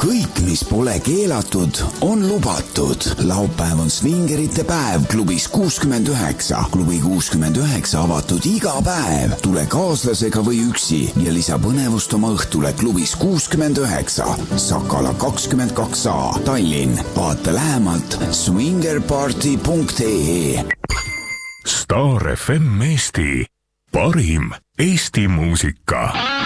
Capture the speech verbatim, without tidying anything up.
kõik, mis pole keelatud, on lubatud. Laupäev on svingerite päev klubis kuuskümmend üheksa. Klubi kuuskümmend üheksa avatud iga päev. Tule kaaslasega või üksi ja lisa põnevust oma õhtule klubis kuuskümmend üheksa. Sakala kakskümmend kaks A, Tallinn. Vaata lähemalt swingerparty punkt ee. Star F M Eesti. Parim Eesti muusika.